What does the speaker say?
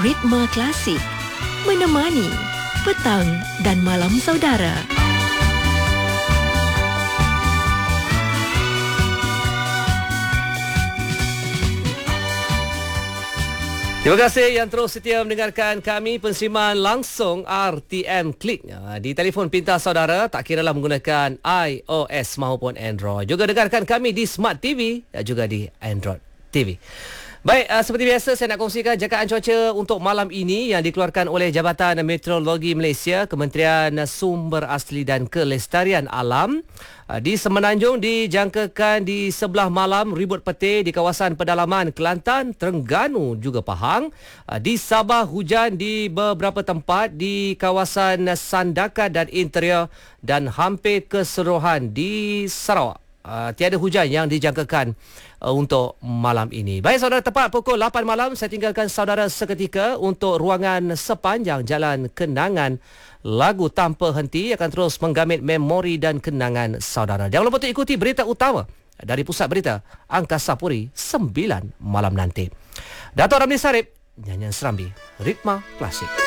Ritma Klasik, menemani petang dan malam saudara. Terima kasih yang terus setia mendengarkan kami penseriman langsung RTM Klik di telefon pintar saudara, tak kiralah menggunakan iOS maupun Android. Juga dengarkan kami di Smart TV dan juga di Android TV. Baik, seperti biasa saya nak kongsikan jakaan cuaca untuk malam ini yang dikeluarkan oleh Jabatan Meteorologi Malaysia, Kementerian Sumber Asli dan Kelestarian Alam. Di Semenanjung dijangkakan di sebelah malam ribut petir di kawasan pedalaman Kelantan, Terengganu juga Pahang. Di Sabah hujan di beberapa tempat di kawasan Sandakan dan interior dan hampir keseluruhan di Sarawak. Tiada hujan yang dijangkakan untuk malam ini. Baik saudara, tepat pukul 8 malam saya tinggalkan saudara seketika untuk ruangan sepanjang jalan kenangan. Lagu tanpa henti akan terus menggamit memori dan kenangan saudara. Jangan lupa untuk ikuti berita utama dari Pusat Berita Angkasa Puri 9 malam nanti. Dato' Ramli Sarip, nyanyian Serambi, Ritma Klasik.